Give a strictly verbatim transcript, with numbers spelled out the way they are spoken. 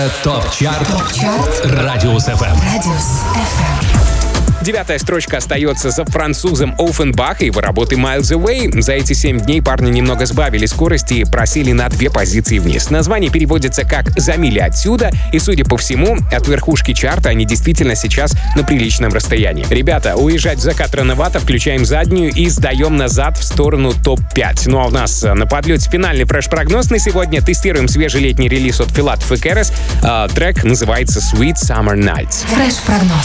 ТОП-чарт Радиус эф эм. Девятая строчка остается за французом Оффенбах и его работы Miles Away. За эти семь дней парни немного сбавили скорость и просели на две позиции вниз. Название переводится как «За мили отсюда», и, судя по всему, от верхушки чарта они действительно сейчас на приличном расстоянии. Ребята, уезжать в закат рановато, включаем заднюю и сдаем назад в сторону топ пять. Ну а у нас на подлете финальный фреш-прогноз на сегодня. Тестируем свежий летний релиз от Филатов и Керес. Трек называется Sweet Summer Nights. Фреш-прогноз.